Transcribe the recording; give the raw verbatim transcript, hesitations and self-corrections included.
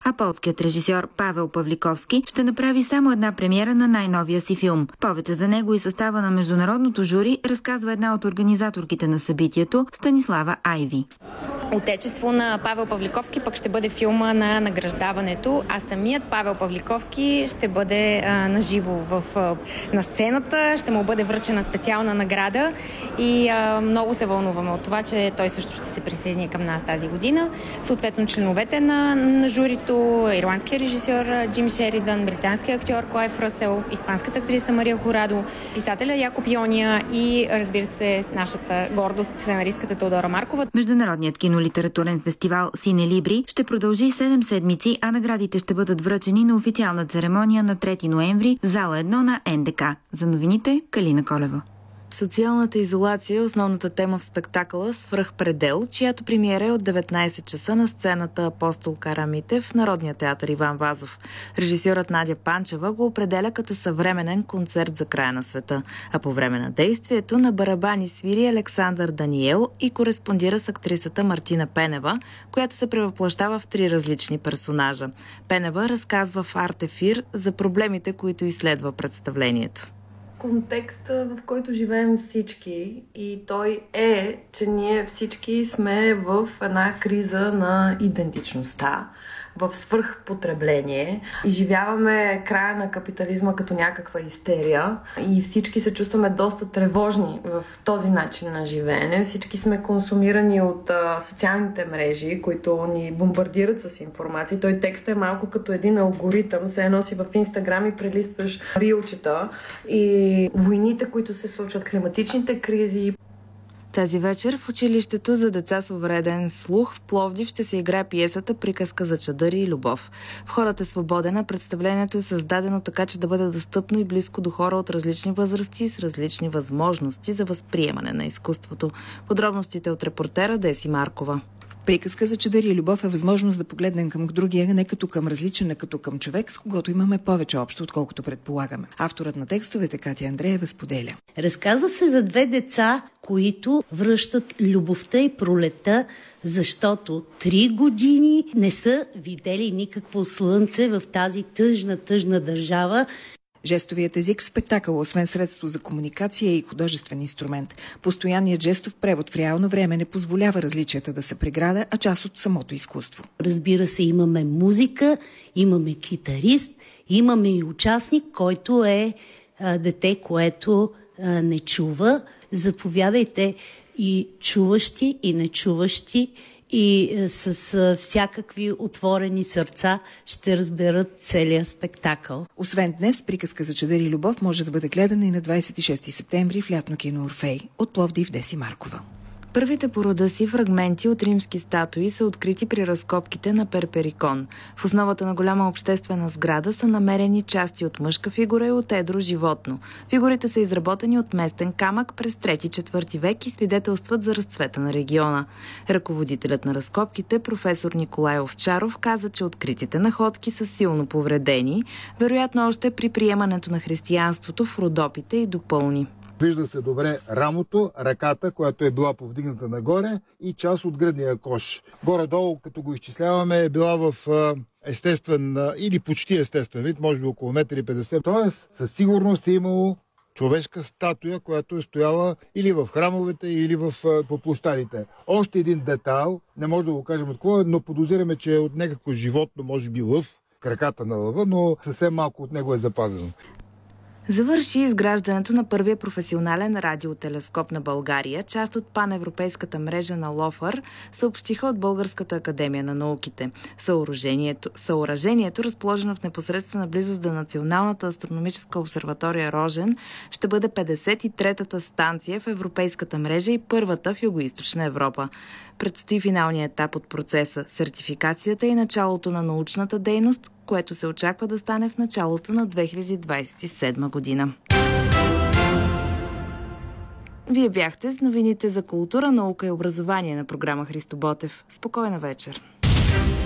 а полският режисьор Павел Павликовски ще направи само една премиера на най-новия си филм. Повече за него и състава на международното жури разказва една от организаторките на събитието Станислава Айви. Отечество на Павел Павликовски пък ще бъде филма на награждаването, а самият Павел Павликовски ще бъде а, наживо в, а, на сцената, ще му бъде връчена специална награда и а, много се вълнуваме от това, че той също ще се присъедини към нас тази година. Съответно, членовете на, на журито, ирландския режисьор Джим Шеридан, британския актьор Клайв Ръсел, испанската актриса Мария Хорадо, писателя Якоб Йония и, разбира се, нашата гордост, сценаристката Теодора Маркова. Международният кинолитературен фестивал Сине Либри ще продължи седем седмици, а наградите ще бъдат връчени на официална церемония на трети ноември в зала едно на Ен Де Ка. За новините Калина Колева. Социалната изолация е основната тема в спектакъла Свръхпредел, чиято премиера е от деветнайсет часа на сцената Апостол Кара Митев в Народния театър Иван Вазов. Режисьорът Надя Панчева го определя като съвременен концерт за края на света, а по време на действието на барабани свири Александър Даниел и кореспондира с актрисата Мартина Пенева, която се превъплъщава в три различни персонажа. Пенева разказва в Арт Ефир за проблемите, които изследва представлението. Контекста, в който живеем всички, и той е, че ние всички сме в една криза на идентичността, в свръхпотребление. Изживяваме края на капитализма като някаква истерия и всички се чувстваме доста тревожни в този начин на живеене. Всички сме консумирани от а, социалните мрежи, които ни бомбардират с информация. Той текстът е малко като един алгоритъм. Се носи в Инстаграм и прелистваш рилчета и войните, които се случват, климатичните кризи. Тази вечер в училището за деца с увреден слух в Пловдив ще се играе пиесата "Приказка за чадър и любов". Входът е свободен, а представлението е създадено така, че да бъде достъпно и близко до хора от различни възрасти с различни възможности за възприемане на изкуството. Подробностите от репортера Деси Маркова. Приказка за чадър и любов е възможност да погледнем към другия, не като към различен, а като към човек, с когото имаме повече общо, отколкото предполагаме. Авторът на текстовете Катя Андреева споделя. Разказва се за две деца, които връщат любовта и пролета, защото три години не са видели никакво слънце в тази тъжна, тъжна държава. Жестовият език в спектакъл, освен средство за комуникация, е и художествен инструмент. Постоянният жестов превод в реално време не позволява различията да са преграда, а част от самото изкуство. Разбира се, имаме музика, имаме китарист, имаме и участник, който е а, дете, което а, не чува. Заповядайте и чуващи, и нечуващи, и с а, всякакви отворени сърца ще разберат целия спектакъл. Освен днес, "Приказка за чадър и любов" може да бъде гледана и на двайсет и шести септември в лятно кино Орфей. От Пловдив, Деси Маркова. Първите по рода си фрагменти от римски статуи са открити при разкопките на Перперикон. В основата на голяма обществена сграда са намерени части от мъжка фигура и от едро животно. Фигурите са изработени от местен камък през трети-четвърти век и свидетелстват за разцвета на региона. Ръководителят на разкопките, професор Николай Овчаров, каза, че откритите находки са силно повредени, вероятно още при приемането на християнството в Родопите, и допълни. Вижда се добре рамото, ръката, която е била повдигната нагоре, и част от гръдния кош. Горе-долу, като го изчисляваме, е била в естествен или почти естествен вид, може би около метър и петдесет. Тоест, със сигурност е имало човешка статуя, която е стояла или в храмовете, или в, по площадите. Още един детайл, не може да го кажем от какво, но подозираме, че е от някакво животно, може би лъв, краката на лъва, но съвсем малко от него е запазено. Завърши изграждането на първия професионален радиотелескоп на България, част от паневропейската мрежа на ЛОФър, съобщиха от Българската академия на науките. Съоръжението, съоръжението, разположено в непосредствена близост до Националната астрономическа обсерватория Рожен, ще бъде петдесет и третата станция в европейската мрежа и първата в Югоизточна Европа. Предстои финалният етап от процеса – сертификацията и началото на научната дейност, което се очаква да стане в началото на две хиляди двадесет и седма година. Вие бяхте с новините за култура, наука и образование на програма Христо Ботев. Спокойна вечер!